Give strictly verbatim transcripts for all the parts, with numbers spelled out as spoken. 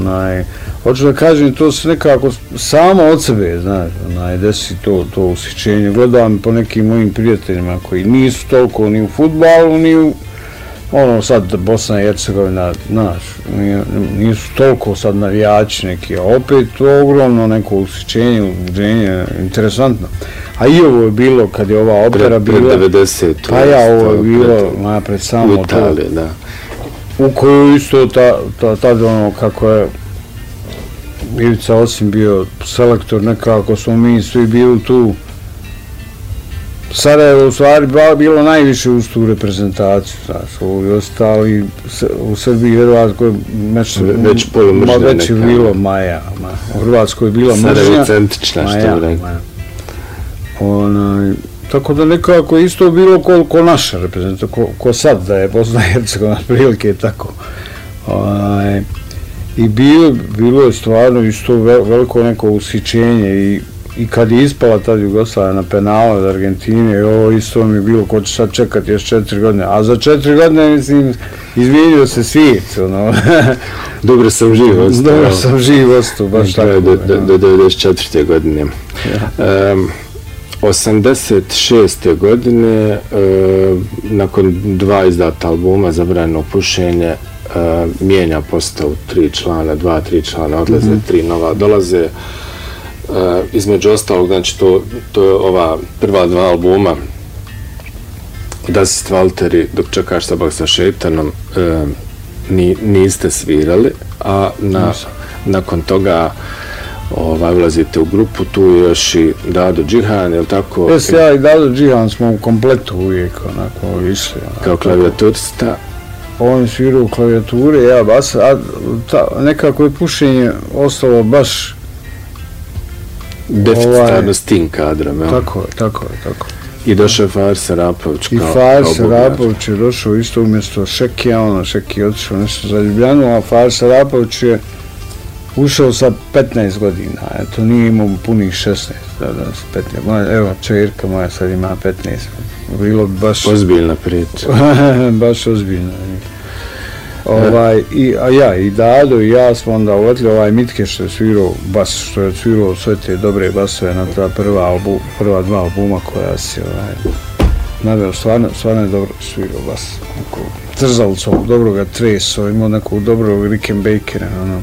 onaj, hoću da kažem, to se nekako samo od sebe, znaš, onaj, desi to, to ushićenje. Gledam po nekim mojim prijateljima koji nisu toliko ni u fudbalu, ni u, ono, sad Bosna i Hercegovina, znaš, nisu toliko sad navijači neki, a opet to ogromno neko ushićenje, uzbuđenje, interesantno. A i ovo je bilo, kad je ova opera bila, pred devedeset. pa ja, ovo je bilo, ma, pred samo u Italiji, to, da. u koju isto ta, ta, tad ono, kako je Ivica Osim bio selektor, nekako smo mi svi bili tu. Sarajevo u stvari bilo najviše uz tu reprezentaciju, znaš, ovi ostali u Srbiji vjerovatno već, već polumržnja neka. Već je bilo Maja, ma, u Hrvatskoj je bila mržnja. Sarajevo centrična, što je rekao. Onaj, tako da nekako isto bilo ko, ko naša reprezentacija, ko, ko sad da je Bosna i Hercegovina prilike tako. Onaj, I bilo, bilo je stvarno isto veliko neko ushićenje i, i kad je ispala tad Jugoslavija na penale od Argentine, ovo isto mi je bilo ko će sad čekati još četiri godine, a za četiri godine mislim izmijenio se svijet. Ono. Dobro sam živ ostao. Dobro sam živ ostao, baš tako. Do, do, do devedeset četvrte godine. Ja. Um, osamdeset šeste godine, uh, nakon dva izdata albuma Zabranjeno pušenje, uh, mijenja postavu tri člana, dva, tri člana odlaze, mm-hmm. tri nova dolaze. Uh, između ostalog, znači to, to je ova prva dva albuma Da si Valteri, dok čekaš sabah sa šeitanom, uh, ni, niste svirali, a na, nakon toga ovaj, ulazite u grupu, tu je još i Dado Džihan, je li tako? Jes, ja i Dado Džihan smo u kompletu uvijek onako išli. Onako, kao klavijaturista? On svirao u klavijature, ja bas, a ta, nekako je pušenje ostalo baš deficitarno ovaj, s tim kadrom, ja? Tako je, tako je, tako. I došao je Faris Sarapović kao, I Faris Sarapović je došao isto umjesto Šekija, ono, Šeki je otišao nešto za Ljubljanu, a Faris Sarapović je ušao sa petnaest godina, eto, nije imao punih šesnaest, da, da, petnaest, moja, evo, čerka moja sad ima petnaest, bilo bi baš... Ozbiljna priča. Baš ozbiljna. Ovaj, i, a ja, i Dado, i ja smo onda uvetili ovaj Mitke što je svirao bas, što je svirao sve te dobre basove na ta prva, albu, prva dva albuma koja si, ovaj, naveo, stvarno, stvarno je dobro svirao bas, neko, trzalcov, dobro ga treso, imao nekog dobrog Rickenbackera, ono.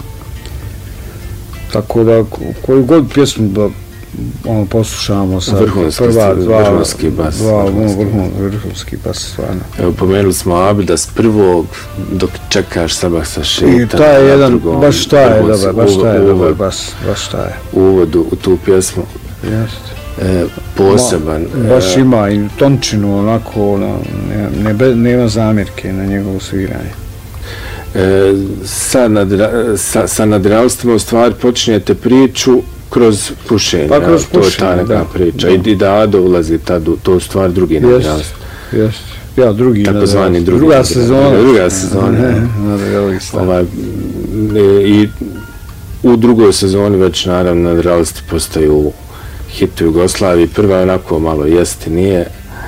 Tako da, koju god pjesmu da ono, poslušamo sa vrhunski, prva dva, vrhunski bas, dva, vrhunski. Vrhun, vrhunski bas, stvarno. Evo, pomenuli smo Abida s prvog, dok čekaš sabah sa šeitanom. I taj je jedan, drugom, baš taj je dobar, baš taj je dobar bas, baš taj je. Uvodu u tu pjesmu. Jeste. E, poseban. Ma, baš ima i tončinu, onako, ono, ne, ne, nema zamjerke na njegovo sviranje. E, sa, nadra, sa, sa nadralstvom u stvari počinjete priču kroz pušenje. Pa kroz pušenje, to je ta neka da, priča. Da. I Dado ulazi tad u to stvar drugi nadralstvo. Jest, ja drugi nadralstvo. Drugi, druga sezona. Druga sezona. Ovaj, I u drugoj sezoni već naravno nadralstvo postaju hit u Jugoslaviji. Prva je onako malo jesti, nije.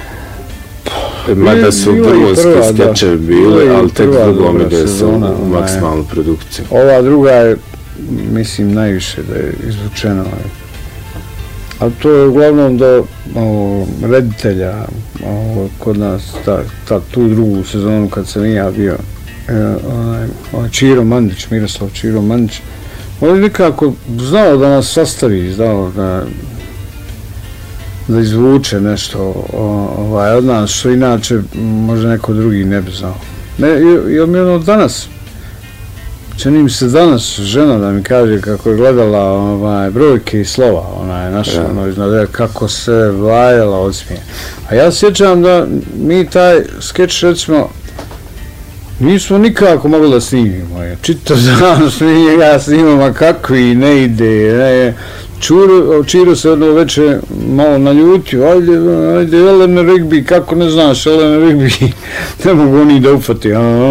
Mada su vrhunski skečevi bili, ali tek drugom ide se u, u maksimalnu produkciju. Ova druga je, mislim, najviše da je izvučena. Ali to je uglavnom do o, reditelja o, kod nas, ta, ta, tu drugu sezonu kad sam i ja bio, e, onaj, onaj Čiro Mandić, Miroslav Čiro Mandić, on je nekako znao da nas sastavi, znao da da izvuče nešto ovaj, od nas, što inače možda neko drugi ne bi znao. Ne, jer mi ono danas, čini mi se danas žena da mi kaže kako je gledala ovaj, brojke i slova, ona je naša, ja. ono, iznad, kako se vajala od smije. A ja sjećam da mi taj skeč, recimo, nismo nikako mogli da snimimo. Čitav dan snimimo, ja snimam, a kakvi ne ide, ne, Čuro, Čiro se jedno večer malo naljutio, ajde, ajde, Elena Rigby, kako ne znaš, Elena Rigby, ne mogu oni da ufati.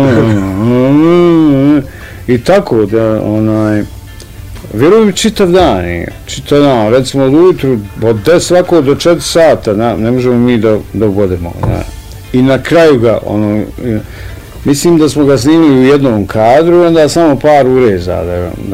I tako da, onaj, vjerujem čitav dan, čitav dan, recimo od ujutru, od deset svako do četiri sata, ne, ne možemo mi da, da uvodemo. Ne. I na kraju ga, ono, mislim da smo ga snimili u jednom kadru, onda samo par ureza da